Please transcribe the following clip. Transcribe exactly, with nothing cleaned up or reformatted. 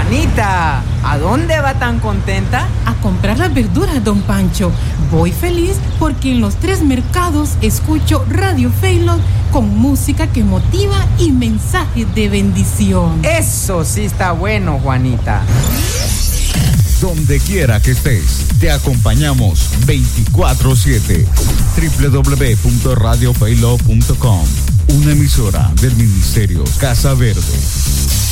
Juanita, ¿a dónde va tan contenta? A comprar las verduras, don Pancho. Voy feliz porque en los tres mercados escucho Radio Faylog con música que motiva y mensajes de bendición. Eso sí está bueno, Juanita. Donde quiera que estés, te acompañamos veinticuatro siete. doble u doble u doble u punto radio faylog punto com, una emisora del Ministerio Casa Verde.